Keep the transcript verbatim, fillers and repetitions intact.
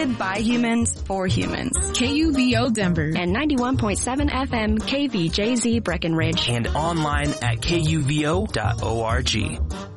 hosted by humans for humans. K U V O Denver and ninety-one point seven F M K V J Z Breckenridge and online at K U V O dot org.